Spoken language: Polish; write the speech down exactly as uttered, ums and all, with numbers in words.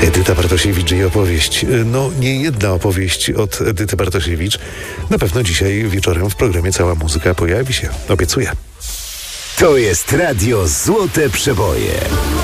Edyta Bartosiewicz i opowieść. No, nie jedna opowieść od Edyty Bartosiewicz. Na pewno dzisiaj wieczorem w programie Cała Muzyka pojawi się. Obiecuję. To jest Radio Złote Przeboje.